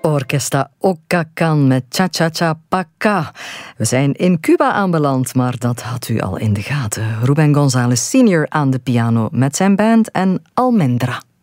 Orquesta Ocacan met Cha Cha Cha Paca. We zijn in Cuba aanbeland, maar dat had u al in de gaten. Rubén González Sr. aan de piano met zijn band en Almendra.